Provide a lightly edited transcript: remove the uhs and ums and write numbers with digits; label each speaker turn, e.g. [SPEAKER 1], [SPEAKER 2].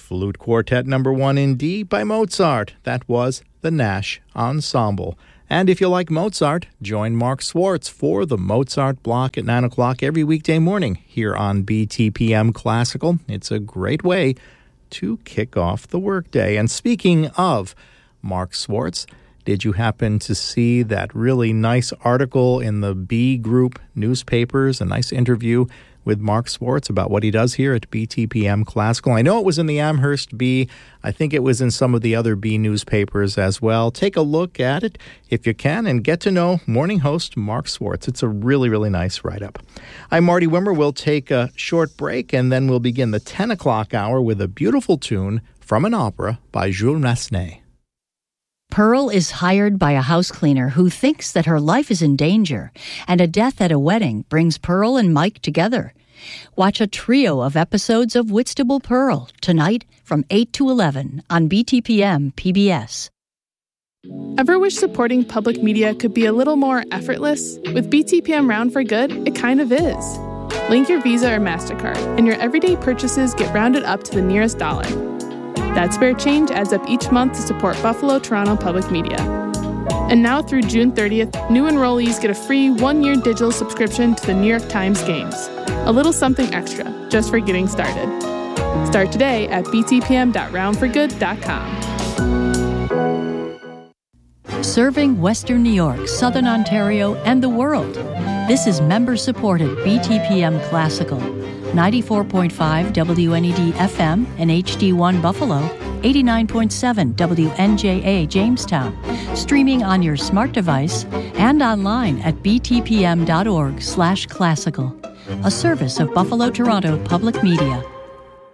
[SPEAKER 1] Flute Quartet number 1 in D by Mozart. That was the Nash Ensemble. And if you like Mozart, join Mark Swartz for the Mozart Block at 9 o'clock every weekday morning here on BTPM Classical. It's a great way to kick off the workday. And speaking of Mark Swartz, did you happen to see that really nice article in the B Group newspapers, a nice interview with Mark Swartz about what he does here at BTPM Classical? I know it was in the Amherst Bee. I think it was in some of the other B newspapers as well. Take a look at it if you can and get to know morning host Mark Swartz. It's a really, really nice write-up. I'm Marty Wimmer. We'll take a short break and then we'll begin the 10 o'clock hour with a beautiful tune from an opera by Jules Massenet.
[SPEAKER 2] Pearl is hired by a house cleaner who thinks that her life is in danger, and a death at a wedding brings Pearl and Mike together. Watch a trio of episodes of Whitstable Pearl tonight from 8 to 11 on BTPM PBS.
[SPEAKER 3] Ever wish supporting public media could be a little more effortless? With BTPM Round for Good, it kind of is. Link your Visa or MasterCard, and your everyday purchases get rounded up to the nearest dollar. That spare change adds up each month to support Buffalo Toronto Public Media. And now through June 30th, new enrollees get a free 1-year digital subscription to the New York Times Games. A little something extra, just for getting started. Start today at btpm.roundforgood.com.
[SPEAKER 2] Serving Western New York, Southern Ontario, and the world. This is member-supported BTPM Classical. 94.5 WNED FM and HD1 Buffalo, 89.7 WNJA Jamestown, streaming on your smart device and online at btpm.org/classical, a service of Buffalo Toronto Public Media.